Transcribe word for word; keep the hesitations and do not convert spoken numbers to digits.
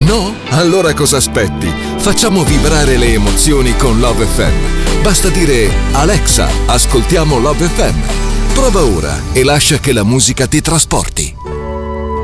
No? Allora cosa aspetti? Facciamo vibrare le emozioni con Love F M. Basta dire: Alexa, ascoltiamo Love F M. Prova ora e lascia che la musica ti trasporti.